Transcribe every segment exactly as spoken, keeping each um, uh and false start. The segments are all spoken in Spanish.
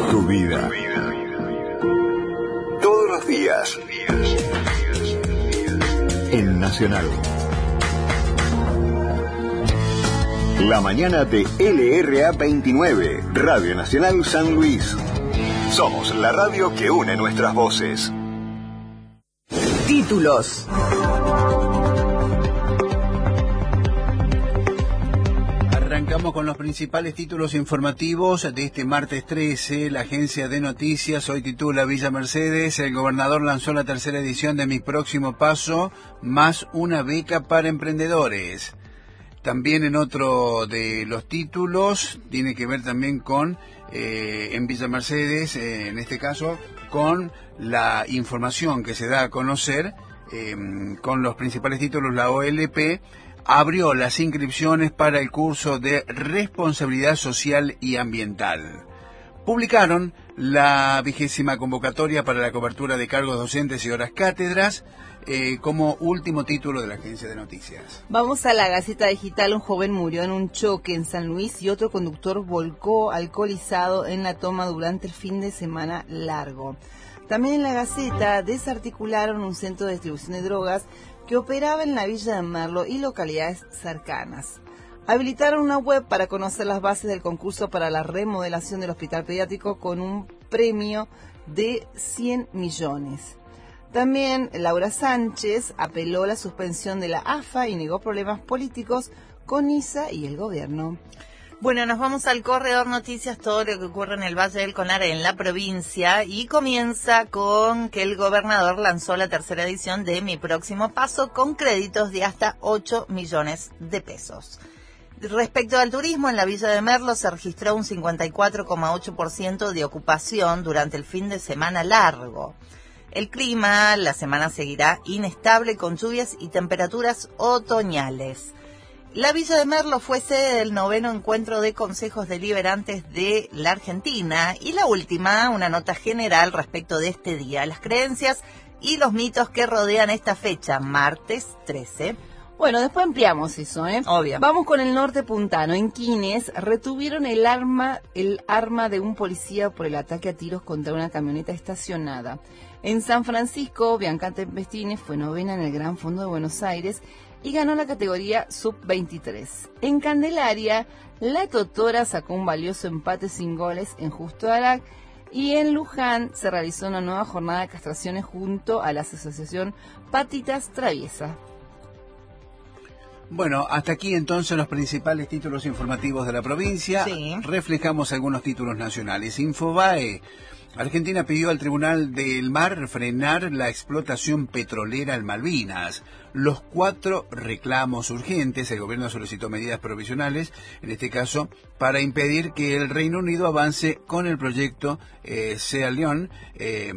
Tu vida. Todos los días. En Nacional. La mañana de L R A veintinueve, Radio Nacional San Luis. Somos la radio que une nuestras voces. Títulos. Arrancamos con los principales títulos informativos de este martes trece. La agencia de noticias hoy titula Villa Mercedes, el gobernador lanzó la tercera edición de Mi Próximo Paso, más una beca para emprendedores. También en otro de los títulos, tiene que ver también con, eh, en Villa Mercedes, eh, en este caso, con la información que se da a conocer, eh, con los principales títulos. La O L P abrió las inscripciones para el curso de Responsabilidad Social y Ambiental. Publicaron la vigésima convocatoria para la cobertura de cargos docentes y horas cátedras, eh, como último título de la agencia de noticias. Vamos a la Gaceta Digital. Un joven murió en un choque en San Luis y otro conductor volcó alcoholizado en la toma durante el fin de semana largo. También en la Gaceta desarticularon un centro de distribución de drogas que operaba en la Villa de Merlo y localidades cercanas. Habilitaron una web para conocer las bases del concurso para la remodelación del hospital pediátrico con un premio de cien millones. También Laura Sánchez apeló la suspensión de la A F A y negó problemas políticos con I S A y el gobierno. Bueno, nos vamos al Corredor Noticias, todo lo que ocurre en el Valle del Conare, en la provincia, y comienza con que el gobernador lanzó la tercera edición de Mi Próximo Paso con créditos de hasta ocho millones de pesos. Respecto al turismo, en la Villa de Merlo se registró un cincuenta y cuatro coma ocho por ciento de ocupación durante el fin de semana largo. El clima, la semana seguirá inestable con lluvias y temperaturas otoñales. La Villa de Merlo fue sede del noveno encuentro de consejos deliberantes de la Argentina y la última, una nota general respecto de este día, las creencias y los mitos que rodean esta fecha, martes trece. Bueno, después ampliamos eso, ¿eh? Obvio. Vamos con el norte puntano. En Quines retuvieron el arma, el arma de un policía por el ataque a tiros contra una camioneta estacionada. En San Francisco, Bianca Tempestini fue novena en el Gran Fondo de Buenos Aires y ganó la categoría sub veintitrés. En Candelaria, la Totora sacó un valioso empate sin goles en Justo Arac, y en Luján se realizó una nueva jornada de castraciones junto a la asociación Patitas Traviesa. Bueno, hasta aquí entonces los principales títulos informativos de la provincia. Sí. Reflejamos algunos títulos nacionales. Infobae. Argentina pidió al Tribunal del Mar frenar la explotación petrolera en Malvinas. Los cuatro reclamos urgentes, el gobierno solicitó medidas provisionales, en este caso, para impedir que el Reino Unido avance con el proyecto eh, Sea León. Eh,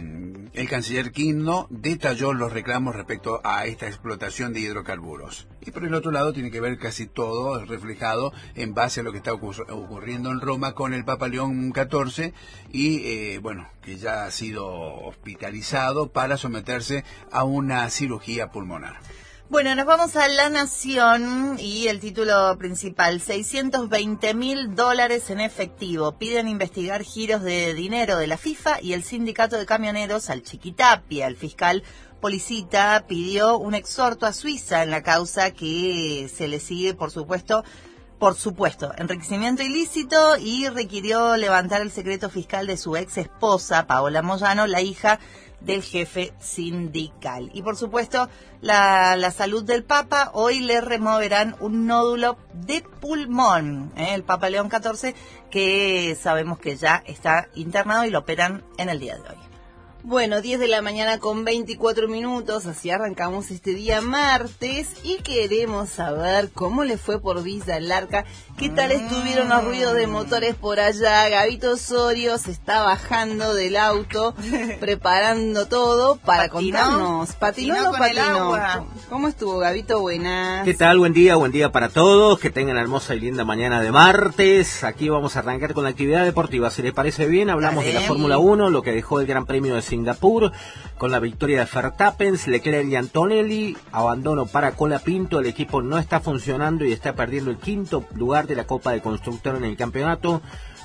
el canciller Quino detalló los reclamos respecto a esta explotación de hidrocarburos. Y por el otro lado tiene que ver casi todo reflejado en base a lo que está ocurri- ocurriendo en Roma con el Papa León catorce y, eh, bueno, que ya ha sido hospitalizado para someterse a una cirugía pulmonar. Bueno, nos vamos a La Nación y el título principal, seiscientos veinte mil dólares en efectivo. Piden investigar giros de dinero de la FIFA y el sindicato de camioneros al Chiquitapia. El fiscal Policita pidió un exhorto a Suiza en la causa que se le sigue, por supuesto, por supuesto, enriquecimiento ilícito, y requirió levantar el secreto fiscal de su ex esposa, Paola Moyano, la hija del jefe sindical. Y por supuesto, la, la salud del Papa. Hoy le removerán un nódulo de pulmón, ¿eh? El Papa León catorce, que sabemos que ya está internado y lo operan en el día de hoy. Bueno, diez de la mañana con veinticuatro minutos, así arrancamos este día martes y queremos saber cómo le fue por Villa Larca, qué tal estuvieron los ruidos de motores por allá. Gabito Osorio se está bajando del auto, preparando todo para ¿Patinó? contarnos. ¿Patinó o no con el patinó? agua. ¿Cómo estuvo, Gabito? Buenas. ¿Qué tal? Buen día, buen día para todos, que tengan hermosa y linda mañana de martes. Aquí vamos a arrancar con la actividad deportiva, si les parece bien. Hablamos Dale. de la Fórmula uno, lo que dejó el Gran Premio de Singapur, con la victoria de Verstappen, Leclerc y Antonelli, abandono para Colapinto, el equipo no está funcionando y está perdiendo el quinto lugar de la Copa de Constructor en el campeonato.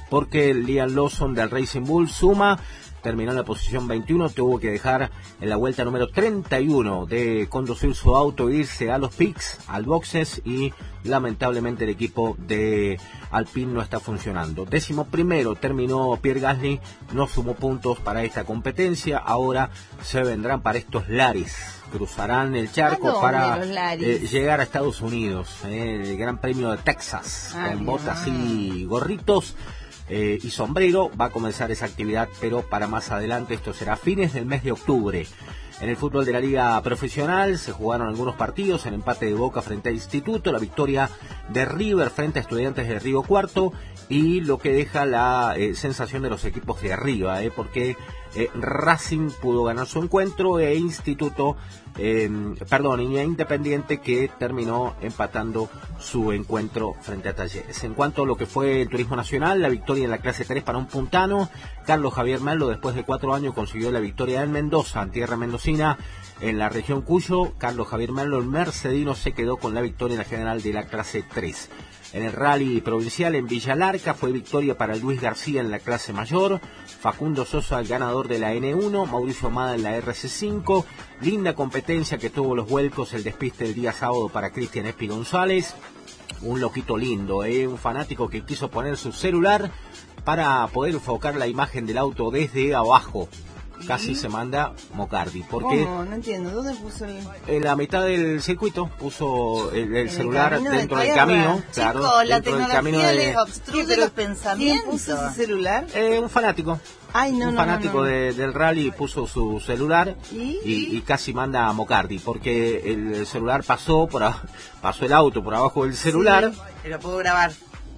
porque Liam Lawson del Racing Bull suma, terminó en la posición veintiuno, tuvo que dejar en la vuelta número treinta y uno de conducir su auto e irse a los pits, al boxes, y lamentablemente el equipo de Alpine no está funcionando. Décimo primero terminó Pierre Gasly, no sumó puntos para esta competencia, ahora se vendrán para estos lares, cruzarán el charco para eh, llegar a Estados Unidos, eh, el Gran Premio de Texas, ah, con botas y gorritos. Eh, y sombrero. Va a comenzar esa actividad, pero para más adelante. Esto será fines del mes de octubre. En el fútbol de la Liga Profesional se jugaron algunos partidos, el empate de Boca frente a Instituto, la victoria de River frente a Estudiantes de Río Cuarto, y lo que deja la eh, sensación de los equipos de arriba, eh, porque eh, Racing pudo ganar su encuentro e Instituto, eh, perdón, y Independiente, que terminó empatando su encuentro frente a Talleres. En cuanto a lo que fue el turismo nacional, la victoria en la clase tres para un puntano, Carlos Javier Merlo, después de cuatro años, consiguió la victoria en Mendoza, en tierra mendocina, en la región Cuyo. Carlos Javier Merlo, el mercedino, se quedó con la victoria en la general de la clase tres. En el rally provincial en Villa Larca fue victoria para Luis García en la clase mayor, Facundo Sosa, el ganador de la ene uno, Mauricio Amada en la erre ce cinco, linda competencia que tuvo los vuelcos, el despiste el día sábado para Cristian Espi González, un loquito lindo, ¿eh? Un fanático que quiso poner su celular para poder enfocar la imagen del auto desde abajo. Casi se manda Mocardi, porque ¿cómo? No entiendo, ¿dónde puso el...? En la mitad del circuito puso el, el celular el dentro de del camino, Chicos, claro, la dentro del tecnología camino de... les obstruye los pensamientos. ¿Quién puso ese celular? Eh, un fanático. Ay, no, un no, fanático no, no. De, del rally puso su celular ¿Y? Y, y casi manda a Mocardi, porque el celular pasó por a, pasó el auto por abajo del celular. Sí, pero puedo grabar.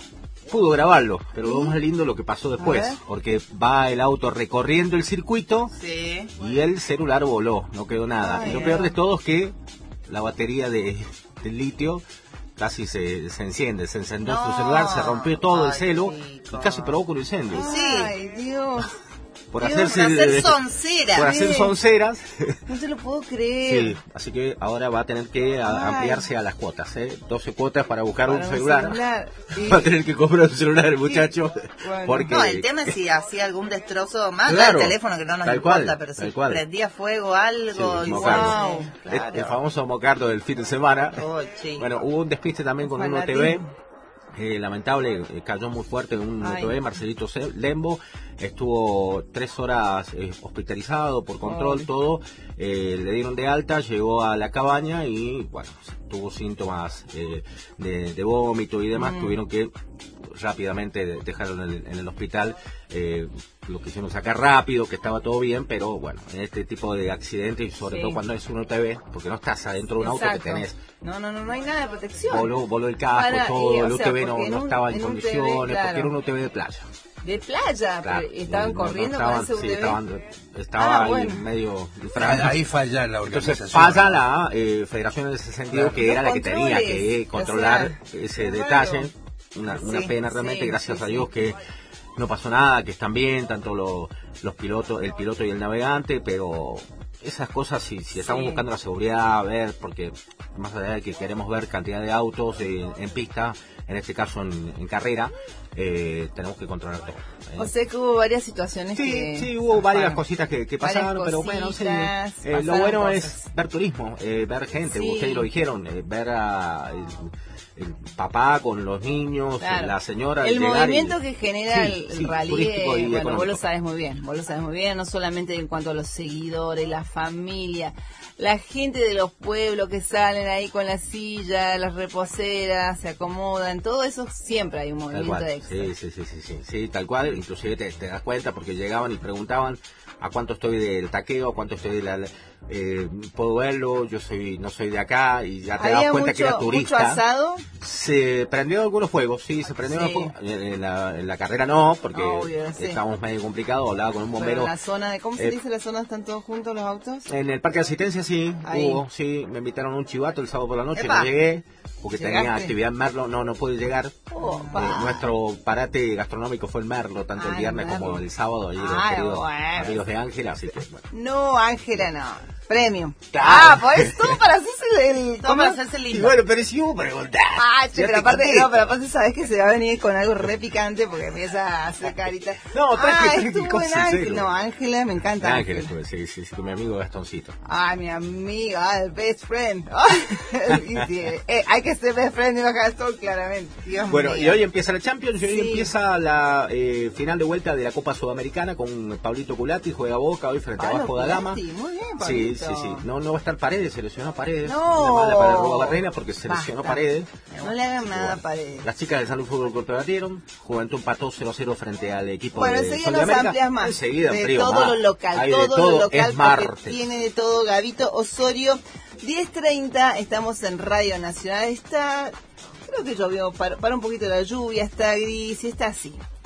Pudo grabarlo, pero lo más lindo lo que pasó después, porque va el auto recorriendo el circuito, sí, y el celular voló, no quedó nada. Ay, y lo peor de todo es que la batería de, del litio casi se, se enciende, se encendió no. su celular, se rompió todo Ay, el celu, chico. y casi provocó un incendio. Sí. Ay, Dios. Por Dios, hacerse Por hacer de- sonceras. por hacer Sí. sonceras. No te lo puedo creer. Sí, así que ahora va a tener que a- Ay. ampliarse a las cuotas, ¿eh? doce cuotas para buscar Para un celular. celular. Sí. Va a tener que comprar un celular el muchacho. Bueno. Porque No, el tema es si hacía algún destrozo, más Claro, del teléfono, que no nos tal importa, cual, pero si tal cual. prendía fuego algo, Sí, y Mocardo. Wow, el, claro. el famoso Mocardo del fin de semana. Oh, sí. Bueno, hubo un despiste también con un O T V. Eh, lamentable, eh, cayó muy fuerte un Ay. O T V, Marcelito Ce- Lembo, estuvo tres horas eh, hospitalizado por control, Ay. todo, eh, le dieron de alta, llegó a la cabaña y bueno, tuvo síntomas eh, de, de vómito y demás, Mm. tuvieron que rápidamente de- dejarlo en el, en el hospital, eh, lo quisieron sacar rápido, que estaba todo bien, pero bueno, en este tipo de accidentes y sobre Sí. todo cuando es un O T V, porque no estás adentro de un auto que Exacto. tenés No, no, no, no hay nada de protección. voló, voló el casco, Para- todo, y, o el sea, U T V no, porque en no un- estaba en, en un condiciones, T V, claro. porque era un U T V de playa. De playa, Claro, pero estaban no- no corriendo estaban, con ese U T V. sí, estaban, estaba Ah, ahí bueno. medio Ahí, disfrazado. ahí falla la organización. Entonces falla la eh, federación en ese sentido, Claro. que Los era la que tenía controles, que o controlar sea, ese es detalle. raro. Una, una Sí, pena realmente, sí, gracias sí, a Dios sí. que no pasó nada, que están bien, tanto los, los pilotos, el piloto y el navegante, pero esas cosas, si, si estamos Sí. buscando la seguridad, ver, porque más allá de que queremos ver cantidad de autos en, en pista, en este caso en, en carrera, eh, tenemos que controlar todo. ¿eh? O sea que hubo varias situaciones Sí, que... sí, hubo varias zafaron. cositas que, que Varias pasaron, pero bueno, sí, cositas, eh, lo pasaron bueno cosas. es ver turismo, eh, ver gente, Sí. ustedes lo dijeron, eh, ver a el, el papá con los niños, Claro. la señora. El llegar movimiento y- que genera Sí, el, el sí, rally, turístico y eh, bueno, vos económico. lo sabes muy bien, vos lo sabes muy bien, no solamente en cuanto a los seguidores, la familia, la gente de los pueblos que salen ahí con la silla, las reposeras, se acomodan, todo eso siempre hay un Tal movimiento cual, extra. sí, sí, sí, sí, sí, sí, tal cual, inclusive te, te das cuenta porque llegaban y preguntaban a cuánto estoy del taqueo, a cuánto estoy de la... Eh, puedo verlo, yo soy no soy de acá, y ya te das Había cuenta mucho, que era mucho turista. asado, Se prendió algunos fuegos, sí, se prendió Sí. algunos fuegos. En, en la, en la carrera no, porque Obvio, sí. estábamos medio complicados, hablaba con un pero bombero. en la zona de, ¿cómo se eh, dice la zona? ¿Están todos juntos los autos? En el parque de asistencia sí, Ahí. hubo, sí, me invitaron a un chivato el sábado por la noche, Epa. no llegué, porque tenía ¿Llegaste? actividad en Merlo, no, no pude llegar. Opa. Eh, nuestro parate gastronómico fue el Merlo, tanto Ah, el viernes el Merlo. como el sábado, allí los Ah, queridos bueno. amigos de Ángela, así que bueno. No, Ángela, no. Premium. Claro. Ah, pues todo para hacerse el... el Todo ¿cómo? para hacerse lindo. Y bueno, pero si vos preguntás. Ah, che, ya pero te aparte, contesto. no, pero aparte sabes que se va a venir con algo re picante porque empieza a hacer carita. No, tranqui, ah, tranqui, estuvo cosa, en en Ángel. serio. No, Ángela, me encanta. Ángeles, sí, sí, sí, con mi amigo Gastoncito. Ay, mi amiga, el best friend. Y sí, eh, hay que ser best friend de los Gastón, claramente. Dios Bueno, mío. y hoy empieza la Champions y hoy Sí. empieza la eh, final de vuelta de la Copa Sudamericana con Pablito Culati, juega Boca hoy frente a Pablo Vasco da Gama. Culati, muy bien, Sí, Pablito. sí, sí. No, no va a estar Paredes, se lesionó Paredes. No. Una mala para Roba Barrera porque se Basta. lesionó Paredes. No le hagan nada a Bueno, Paredes. Las chicas de San Luis Fútbol Club batieron, Juventud empató cero a cero frente al equipo Bueno, de enseguida Sol de nos América. amplias más Enseguida de amplío todo más. lo local, Hay de todo, lo local es porque martes. tiene de todo Gabito Osorio. diez treinta, estamos en Radio Nacional. Está, creo que llovió, para, para un poquito la lluvia, está gris y está así.